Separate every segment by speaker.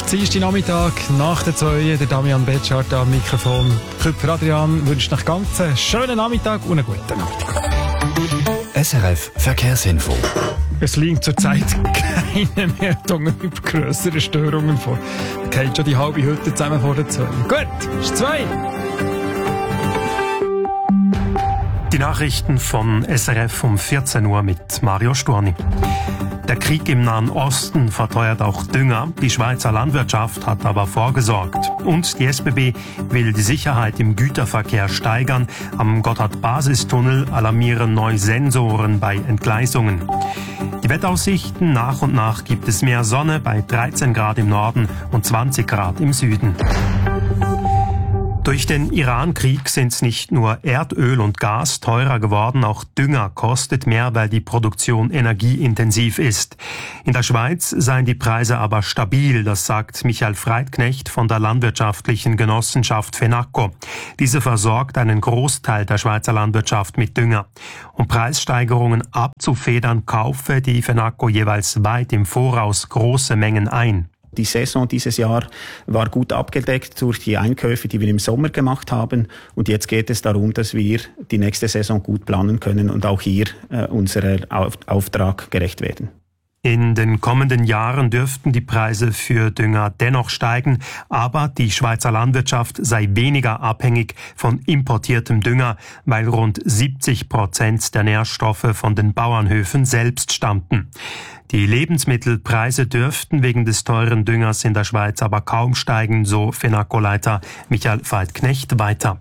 Speaker 1: Dienstag Nachmittag nach der 2, der Damian Betschart am Mikrofon. Küpfer Adrian wünscht noch ganz einen schönen Nachmittag und einen guten Nachmittag.
Speaker 2: SRF Verkehrsinfo.
Speaker 1: Es liegt zurzeit keine Meldungen über grössere Störungen vor. Da geht schon die halbe Hütte zusammen vor der 2. Gut, ist 2.
Speaker 3: Die Nachrichten von SRF um 14 Uhr mit Mario Storni. Der Krieg im Nahen Osten verteuert auch Dünger. Die Schweizer Landwirtschaft hat aber vorgesorgt. Und die SBB will die Sicherheit im Güterverkehr steigern. Am Gotthard-Basistunnel alarmieren neue Sensoren bei Entgleisungen. Die Wetteraussichten: nach und nach gibt es mehr Sonne bei 13 Grad im Norden und 20 Grad im Süden. Durch den Iran-Krieg sind nicht nur Erdöl und Gas teurer geworden, auch Dünger kostet mehr, weil die Produktion energieintensiv ist. In der Schweiz seien die Preise aber stabil, das sagt Michael Freitknecht von der landwirtschaftlichen Genossenschaft FENACO. Diese versorgt einen Großteil der Schweizer Landwirtschaft mit Dünger. Um Preissteigerungen abzufedern, kaufe die FENACO jeweils weit im Voraus große Mengen ein.
Speaker 4: Die Saison dieses Jahr war gut abgedeckt durch die Einkäufe, die wir im Sommer gemacht haben. Und jetzt geht es darum, dass wir die nächste Saison gut planen können und auch hier unserem Auftrag gerecht werden.
Speaker 3: In den kommenden Jahren dürften die Preise für Dünger dennoch steigen, aber die Schweizer Landwirtschaft sei weniger abhängig von importiertem Dünger, weil rund 70% der Nährstoffe von den Bauernhöfen selbst stammten. Die Lebensmittelpreise dürften wegen des teuren Düngers in der Schweiz aber kaum steigen, so FENACO-Leiter Michael Freitknecht weiter.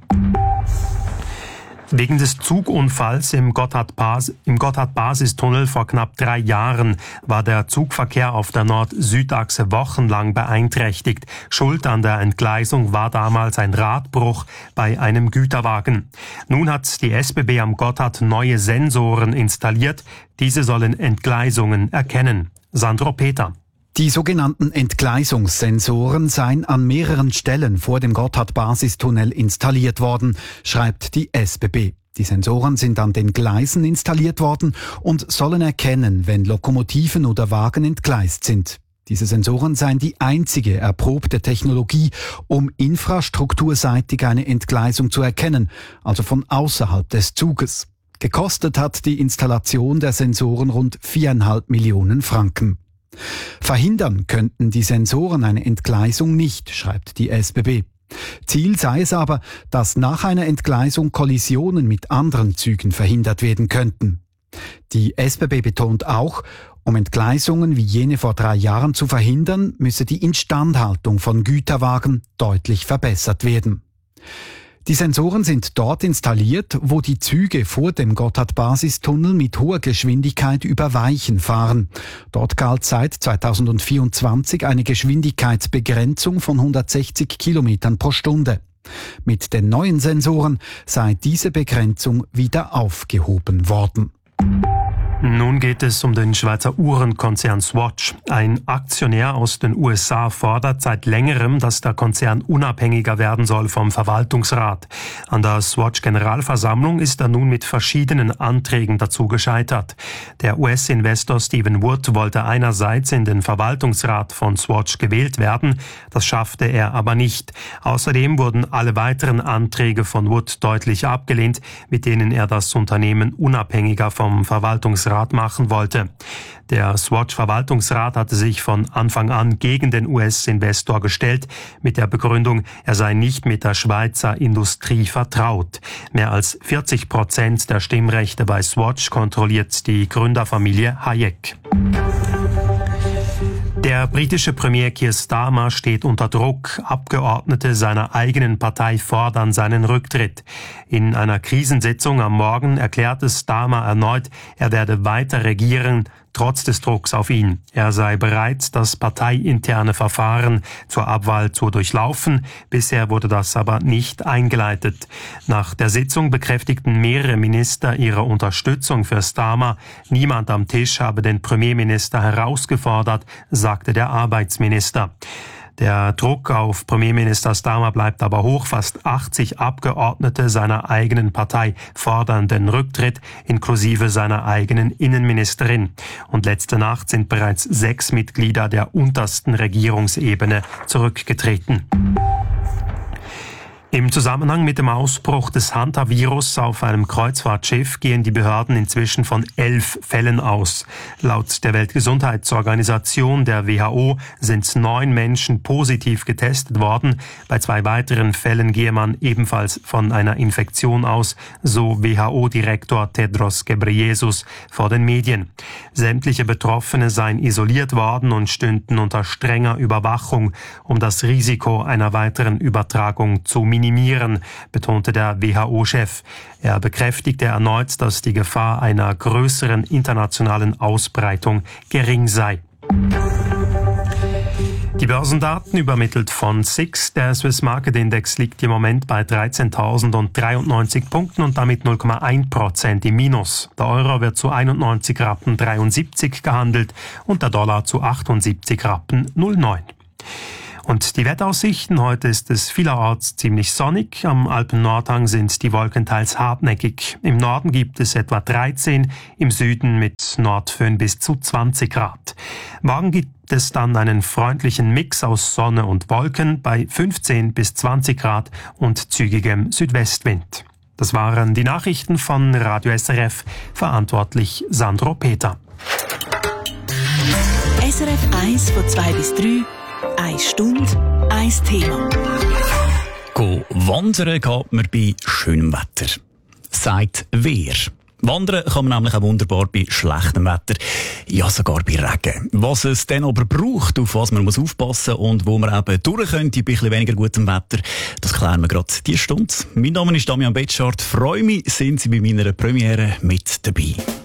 Speaker 3: Wegen des Zugunfalls im Gotthard-Basistunnel vor knapp 3 Jahren war der Zugverkehr auf der Nord-Süd-Achse wochenlang beeinträchtigt. Schuld an der Entgleisung war damals ein Radbruch bei einem Güterwagen. Nun hat die SBB am Gotthard neue Sensoren installiert. Diese sollen Entgleisungen erkennen. Sandro Peter.
Speaker 5: Die sogenannten Entgleisungssensoren seien an mehreren Stellen vor dem Gotthard-Basistunnel installiert worden, schreibt die SBB. Die Sensoren sind an den Gleisen installiert worden und sollen erkennen, wenn Lokomotiven oder Wagen entgleist sind. Diese Sensoren seien die einzige erprobte Technologie, um infrastrukturseitig eine Entgleisung zu erkennen, also von außerhalb des Zuges. Gekostet hat die Installation der Sensoren rund 4,5 Millionen Franken. Verhindern könnten die Sensoren eine Entgleisung nicht, schreibt die SBB. Ziel sei es aber, dass nach einer Entgleisung Kollisionen mit anderen Zügen verhindert werden könnten. Die SBB betont auch, um Entgleisungen wie jene vor 3 Jahren zu verhindern, müsse die Instandhaltung von Güterwagen deutlich verbessert werden. Die Sensoren sind dort installiert, wo die Züge vor dem Gotthard-Basistunnel mit hoher Geschwindigkeit über Weichen fahren. Dort galt seit 2024 eine Geschwindigkeitsbegrenzung von 160 Kilometern pro Stunde. Mit den neuen Sensoren sei diese Begrenzung wieder aufgehoben worden.
Speaker 3: Nun geht es um den Schweizer Uhrenkonzern Swatch. Ein Aktionär aus den USA fordert seit längerem, dass der Konzern unabhängiger werden soll vom Verwaltungsrat. An der Swatch-Generalversammlung ist er nun mit verschiedenen Anträgen dazu gescheitert. Der US-Investor Stephen Wood wollte einerseits in den Verwaltungsrat von Swatch gewählt werden, das schaffte er aber nicht. Außerdem wurden alle weiteren Anträge von Wood deutlich abgelehnt, mit denen er das Unternehmen unabhängiger vom Verwaltungsrat machen wollte. Der Swatch-Verwaltungsrat hatte sich von Anfang an gegen den US-Investor gestellt, mit der Begründung, er sei nicht mit der Schweizer Industrie vertraut. Mehr als 40% der Stimmrechte bei Swatch kontrolliert die Gründerfamilie Hayek. Der britische Premier Keir Starmer steht unter Druck. Abgeordnete seiner eigenen Partei fordern seinen Rücktritt. In einer Krisensitzung am Morgen erklärte Starmer erneut, er werde weiter regieren, trotz des Drucks auf ihn. Er sei bereit, das parteiinterne Verfahren zur Abwahl zu durchlaufen. Bisher wurde das aber nicht eingeleitet. Nach der Sitzung bekräftigten mehrere Minister ihre Unterstützung für Starmer. Niemand am Tisch habe den Premierminister herausgefordert, sagte der Arbeitsminister. Der Druck auf Premierminister Starmer bleibt aber hoch. Fast 80 Abgeordnete seiner eigenen Partei fordern den Rücktritt, inklusive seiner eigenen Innenministerin. Und letzte Nacht sind bereits 6 Mitglieder der untersten Regierungsebene zurückgetreten. Im Zusammenhang mit dem Ausbruch des Hantavirus auf einem Kreuzfahrtschiff gehen die Behörden inzwischen von 11 Fällen aus. Laut der Weltgesundheitsorganisation, der WHO, sind 9 Menschen positiv getestet worden. Bei 2 weiteren Fällen gehe man ebenfalls von einer Infektion aus, so WHO-Direktor Tedros Ghebreyesus vor den Medien. Sämtliche Betroffene seien isoliert worden und stünden unter strenger Überwachung, um das Risiko einer weiteren Übertragung zu minimieren, betonte der WHO-Chef. Er bekräftigte erneut, dass die Gefahr einer größeren internationalen Ausbreitung gering sei. Die Börsendaten übermittelt von SIX. Der Swiss Market Index liegt im Moment bei 13.093 Punkten und damit 0,1% im Minus. Der Euro wird zu 91,73 Rappen gehandelt und der Dollar zu 78,09 Rappen. Und die Wetteraussichten: Heute ist es vielerorts ziemlich sonnig. Am Alpen-Nordhang sind die Wolken teils hartnäckig. Im Norden gibt es etwa 13, im Süden mit Nordföhn bis zu 20 Grad. Morgen gibt es dann einen freundlichen Mix aus Sonne und Wolken bei 15 bis 20 Grad und zügigem Südwestwind. Das waren die Nachrichten von Radio SRF, verantwortlich Sandro Peter.
Speaker 6: SRF 1 von 2 bis 3. 1 Stunde, 1 Thema.
Speaker 7: Wandern geht man bei schönem Wetter. Sagt wer? Wandern kann man nämlich auch wunderbar bei schlechtem Wetter, ja sogar bei Regen. Was es dann aber braucht, auf was man muss aufpassen und wo man eben durch könnte bei ein bisschen weniger gutem Wetter, das klären wir gerade diese Stunde. Mein Name ist Damian Betschart. Freue mich, sind Sie bei meiner Premiere mit dabei.